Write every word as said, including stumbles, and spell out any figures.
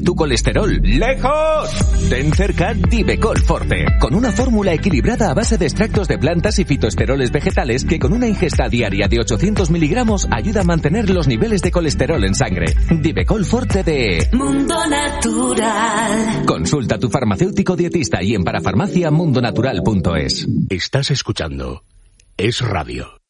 tu colesterol lejos. Ten cerca Divecol Forte, con una fórmula equilibrada a base de extractos de plantas y fitoesteroles vegetales que con una ingesta diaria de ochocientos miligramos ayuda a mantener los niveles de colesterol en sangre. Divecol Forte de Mundo Natural. Consulta a tu farmacéutico dietista y en parafarmacia mundonatural punto es. Estás escuchando Es Radio.